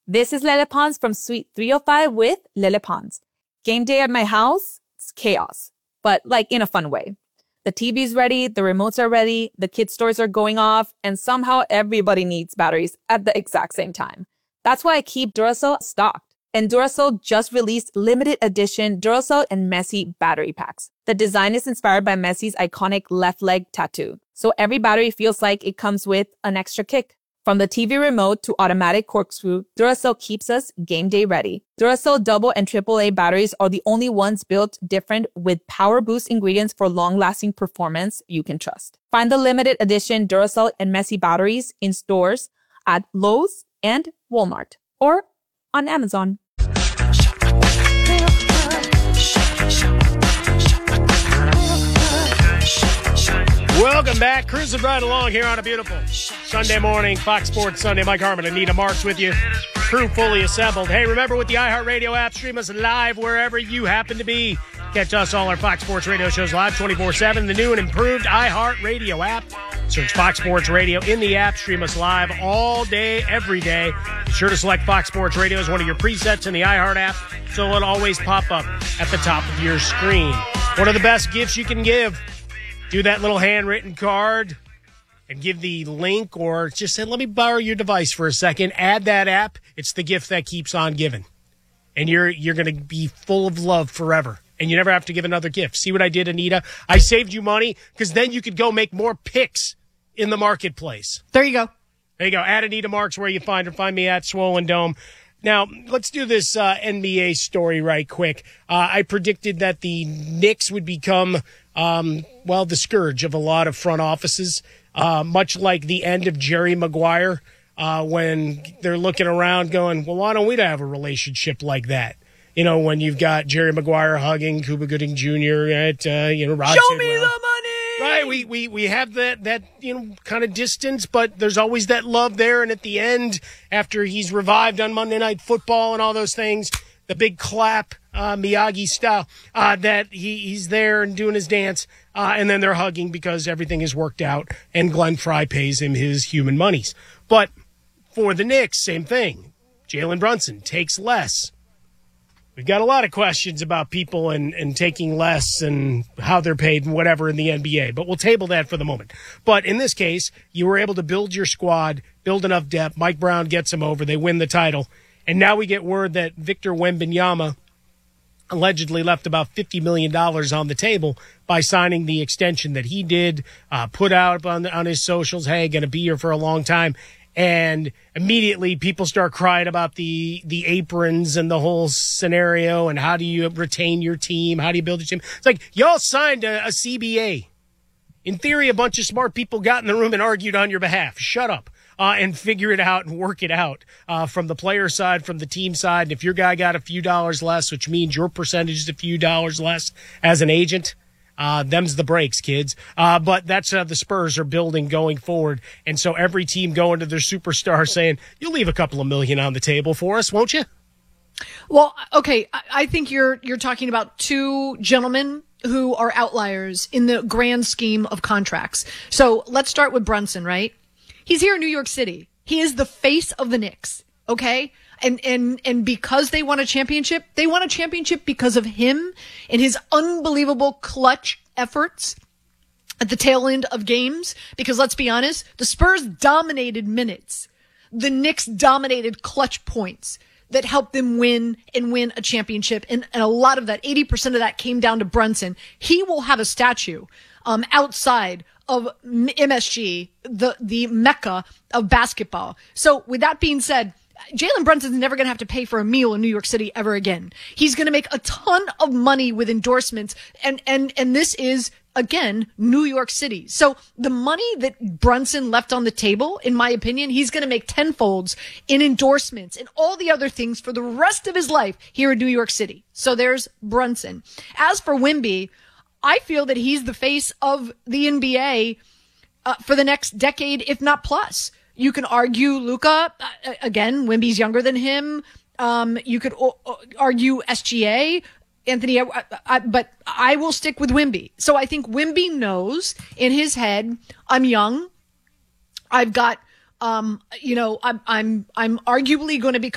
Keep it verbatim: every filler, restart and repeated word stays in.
This is Lele Pons from Suite three oh five with Lele Pons. Game day at my house, it's chaos, but like in a fun way. The T V's ready, the remotes are ready, the kids' stores are going off, and somehow everybody needs batteries at the exact same time. That's why I keep Duracell stocked. And Duracell just released limited edition Duracell and Messi battery packs. The design is inspired by Messi's iconic left leg tattoo. So every battery feels like it comes with an extra kick. From the T V remote to automatic corkscrew, Duracell keeps us game day ready. Duracell double and triple A batteries are the only ones built different with power boost ingredients for long-lasting performance you can trust. Find the limited edition Duracell and Messi batteries in stores at Lowe's and Walmart or on Amazon. Welcome back. Cruising right along here on a beautiful Sunday morning. Fox Sports Sunday. Mike Harmon, Anita Marks with you. Crew fully assembled. Hey, remember with the iHeartRadio app, stream us live wherever you happen to be. Catch us, all our Fox Sports Radio shows live twenty-four seven. The new and improved iHeartRadio app. Search Fox Sports Radio in the app. Stream us live all day, every day. Be sure to select Fox Sports Radio as one of your presets in the iHeart app so it'll always pop up at the top of your screen. One of the best gifts you can give. Do that little handwritten card and give the link, or just say, let me borrow your device for a second. Add that app. It's the gift that keeps on giving. And you're you're going to be full of love forever. And you never have to give another gift. See what I did, Anita? I saved you money because then you could go make more picks in the marketplace. There you go. There you go. Add Anita Marks where you find her. Find me at Swollen Dome. Now, let's do this uh, N B A story right quick. Uh, I predicted that the Knicks would become, um, well, the scourge of a lot of front offices, uh, much like the end of Jerry Maguire, uh, when they're looking around going, well, why don't we have a relationship like that? You know, when you've got Jerry Maguire hugging Cuba Gooding Junior at, uh, you know, Rod Show me Sidwell. the money! Right, we, we, we have that, that, you know, kind of distance, but there's always that love there. And at the end, after he's revived on Monday Night Football and all those things, the big clap, uh, Miyagi style, uh, that he, he's there and doing his dance. Uh, and then they're hugging because everything has worked out and Glenn Fry pays him his human monies. But for the Knicks, same thing. Jalen Brunson takes less. We've got a lot of questions about people and, and taking less and how they're paid and whatever in the N B A, but we'll table that for the moment. But in this case, you were able to build your squad, build enough depth. Mike Brown gets them over. They win the title. And now we get word that Victor Wembanyama allegedly left about fifty million dollars on the table by signing the extension that he did, uh, put out on, on his socials, hey, going to be here for a long time. And immediately people start crying about the the aprons and the whole scenario and how do you retain your team? How do you build your team? It's like, y'all signed a, a C B A. In theory, a bunch of smart people got in the room and argued on your behalf. Shut up uh, and figure it out and work it out uh, from the player side, from the team side. And if your guy got a few dollars less, which means your percentage is a few dollars less as an agent, Uh, them's the breaks, kids. Uh, but that's how the Spurs are building going forward. And so every team going to their superstar saying, you'll leave a couple of million on the table for us, won't you? Well, okay. I, I think you're, you're talking about two gentlemen who are outliers in the grand scheme of contracts. So let's start with Brunson, right? He's here in New York City. He is the face of the Knicks. Okay. And, and, and because they won a championship, they won a championship because of him and his unbelievable clutch efforts at the tail end of games. Because let's be honest, the Spurs dominated minutes. The Knicks dominated clutch points that helped them win and win a championship. And, and a lot of that, eighty percent of that came down to Brunson. He will have a statue, um, outside of M S G, the, the mecca of basketball. So with that being said, Jalen Brunson's never going to have to pay for a meal in New York City ever again. He's going to make a ton of money with endorsements. And, and, and this is, again, New York City. So the money that Brunson left on the table, in my opinion, he's going to make tenfolds in endorsements and all the other things for the rest of his life here in New York City. So there's Brunson. As for Wemby, I feel that he's the face of the N B A uh, for the next decade, if not plus. You can argue Luka, uh, again, Wemby's younger than him. Um, you could o- argue S G A, Anthony, I, I, but I will stick with Wemby. So I think Wemby knows in his head, I'm young. I've got, um, you know, I'm, I'm, I'm arguably going to become